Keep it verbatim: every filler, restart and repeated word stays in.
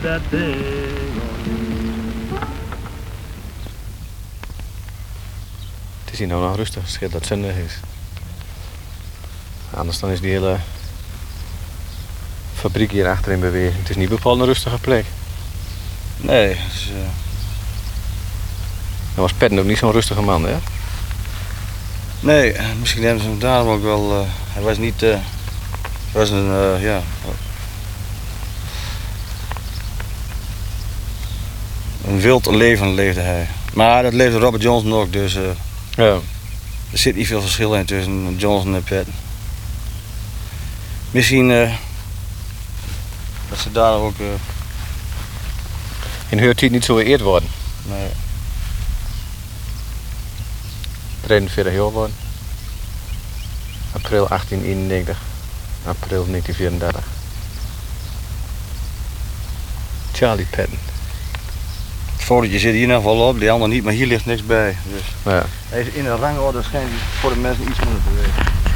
that thing on you. Het is hier nou nog rustig, het scheelt dat het zonnig is. Anders dan is die hele fabriek hier achter in beweging. Het is niet bepaald een rustige plek. Nee, dus, uh... Dan was Petten ook niet zo'n rustige man, hè? Nee, misschien hebben ze hem daarom ook wel. Uh, hij was niet. Uh, was een. Uh, ja. Een wild leven leefde hij. Maar dat leefde Robert Johnson ook, dus. Uh, ja. Er zit niet veel verschil in tussen Johnson en Petten. Misschien. Uh, dat ze daar ook. Uh... In Heurtijd niet zo geëerd worden. Nee. drieënveertig jaar worden. April achttien eenennegentig. April negentien vierendertig. Charlie Petten. Het fotootje zit hier nog wel op, die andere niet, maar hier ligt niks bij. Dus. Ja. Hij is in een rangorde schijnt voor de mensen iets minder te weten.